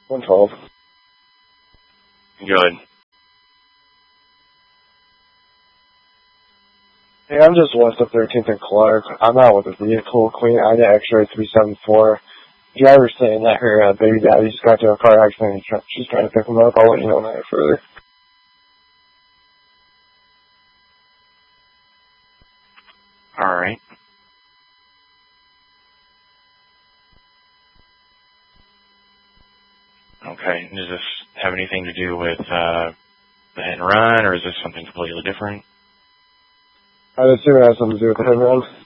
112. Good. Hey, I'm just west of 13th and Clark. I'm out with a vehicle, Queen Ida X-ray 374. Driver's saying that her baby daddy just got into a car accident. She's trying to pick him up. I'll let you know that further. All right. Okay. Does this have anything to do with the hit and run, or is this something completely different? I'd assume it has something to do with the hit and run.